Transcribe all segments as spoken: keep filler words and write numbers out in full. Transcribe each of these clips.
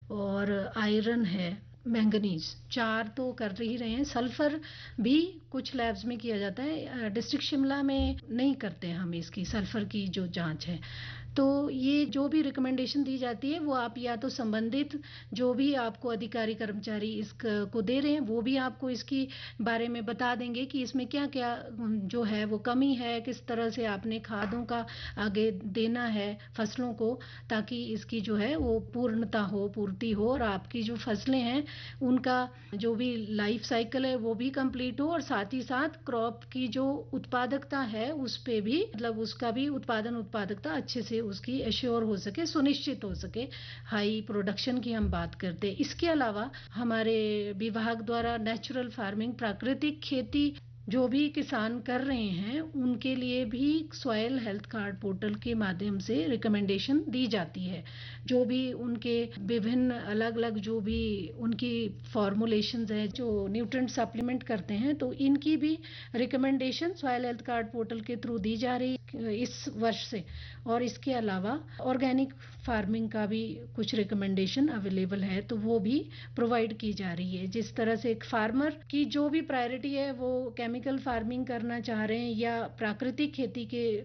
और आयरन है, मैंगनीज, चार तो कर ही रहे हैं। सल्फर भी कुछ लैब्स में किया जाता है, डिस्ट्रिक्ट शिमला में नहीं करते हम इसकी सल्फर की जो जांच है। तो ये जो भी रिकमेंडेशन दी जाती है वो आप या तो संबंधित जो भी आपको अधिकारी कर्मचारी इसको दे रहे हैं वो भी आपको इसकी बारे में बता देंगे कि इसमें क्या क्या जो है वो कमी है, किस तरह से आपने खादों का आगे देना है फसलों को, ताकि इसकी जो है वो पूर्णता हो, पूर्ति हो और आपकी जो फसलें हैं उनका जो भी लाइफ साइकिल है वो भी कंप्लीट हो और साथ ही साथ क्रॉप की जो उत्पादकता है उस पे भी मतलब उसका भी उत्पादन उत्पादकता अच्छे से उसकी एश्योर हो सके, सुनिश्चित हो सके। हाई प्रोडक्शन की हम बात करते हैं। इसके अलावा हमारे विभाग द्वारा नेचुरल फार्मिंग, प्राकृतिक खेती जो भी किसान कर रहे हैं उनके लिए भी सॉइल हेल्थ कार्ड पोर्टल के माध्यम से रिकमेंडेशन दी जाती है। जो भी उनके विभिन्न अलग अलग जो भी उनकी फॉर्मुलेशंस है, जो न्यूट्रिएंट सप्लीमेंट करते हैं, तो इनकी भी recommendation soil health card portal के थ्रू दी जा रही है इस वर्ष से। और इसके अलावा ऑर्गेनिक फार्मिंग का भी कुछ रिकमेंडेशन अवेलेबल है तो वो भी प्रोवाइड की जा रही है। जिस तरह से एक फार्मर की जो भी प्रायोरिटी है वो केमिकल फार्मिंग करना चाह रहे हैं या प्राकृतिक खेती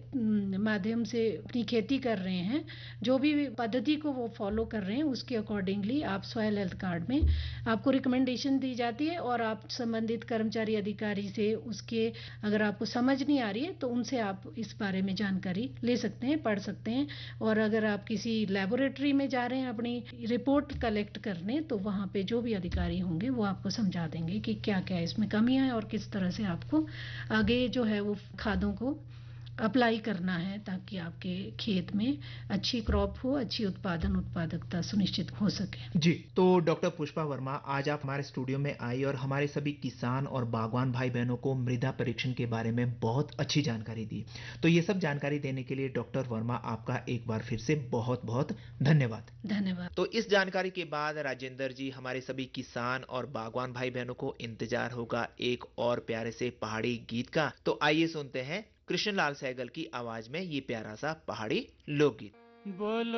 के माध्यम से अपनी खेती कर रहे हैं, जो भी पद्धति को वो फॉलो कर रहे हैं उसके अकॉर्डिंगली आप सॉइल हेल्थ कार्ड में आपको रिकमेंडेशन दी जाती है और आप संबंधित कर्मचारी अधिकारी से उसके अगर आपको समझ नहीं आ रही है तो उनसे आप इस बारे में जानकारी ले सकते हैं, पढ़ सकते हैं। और अगर आप किसी लेबोरेटरी में जा रहे हैं अपनी रिपोर्ट कलेक्ट करने तो वहां पे जो भी अधिकारी होंगे वो आपको समझा देंगे कि क्या क्या इसमें कमियां हैं और किस तरह से आपको आगे जो है वो खादों को अप्लाई करना है ताकि आपके खेत में अच्छी क्रॉप हो, अच्छी उत्पादन उत्पादकता सुनिश्चित हो सके। जी, तो डॉक्टर पुष्पा वर्मा, आज आप हमारे स्टूडियो में आई और हमारे सभी किसान और बागवान भाई बहनों को मृदा परीक्षण के बारे में बहुत अच्छी जानकारी दी। तो ये सब जानकारी देने के लिए डॉक्टर वर्मा आपका एक बार फिर से बहुत बहुत धन्यवाद। धन्यवाद। तो इस जानकारी के बाद राजेंद्र जी, हमारे सभी किसान और बागवान भाई बहनों को इंतजार होगा एक और प्यारे से पहाड़ी गीत का। तो आइए सुनते हैं कृष्णलाल सहगल की आवाज में ये प्यारा सा पहाड़ी लोकगीत। बोलो